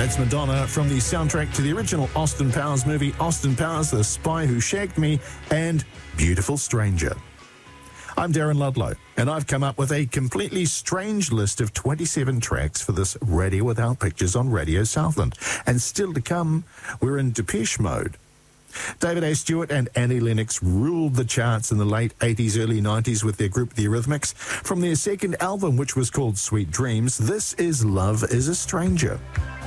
That's Madonna from the soundtrack to the original Austin Powers movie, Austin Powers, The Spy Who Shagged Me, and Beautiful Stranger. I'm Darren Ludlow, and I've come up with a completely strange list of 27 tracks for this Radio Without Pictures on Radio Southland. And still to come, we're in Depeche Mode. David A. Stewart and Annie Lennox ruled the charts in the late 80s, early 90s with their group The Eurythmics. From their second album, which was called Sweet Dreams, this is Love is a Stranger.